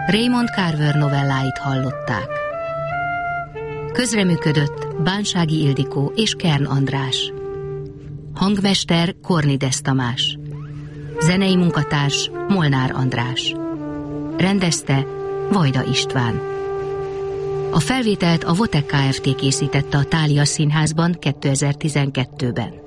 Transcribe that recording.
Raymond Carver novelláit hallották. Közreműködött Bánsági Ildikó és Kern András. Hangmester Kornides Tamás. Zenei munkatárs Molnár András. Rendezte Vajda István. A felvételt a Votek Kft. Készítette a Thália Színházban 2012-ben.